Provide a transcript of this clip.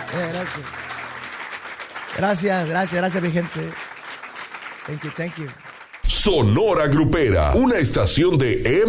Gracias, mi gente. Thank you. Sonora Grupera, una estación de